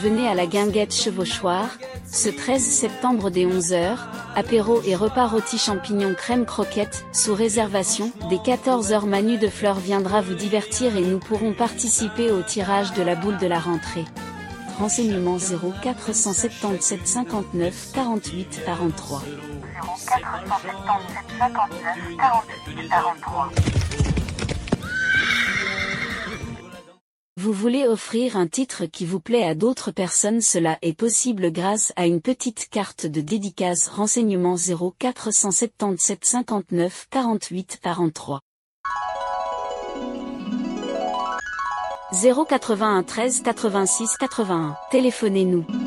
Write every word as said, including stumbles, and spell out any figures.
Venez à la Guinguette Chevauchoir, ce treize septembre dès onze heures, apéro et repas rôti champignons crème croquette, sous réservation. Dès quatorze heures Manu de Fleur viendra vous divertir et nous pourrons participer au tirage de la boule de la rentrée. Renseignements zéro quatre cent soixante-dix-sept cinquante-neuf quarante-huit quarante-trois. zéro quatre cent soixante-dix-sept cinquante-neuf quarante-huit quarante-trois. Vous voulez offrir un titre qui vous plaît à d'autres personnes? Cela est possible grâce à une petite carte de dédicace. Renseignements zéro quatre cent soixante-dix-sept cinquante-neuf quarante-huit quarante-trois. zéro quatre-vingt-un treize quatre-vingt-six quatre-vingt-un. Téléphonez-nous.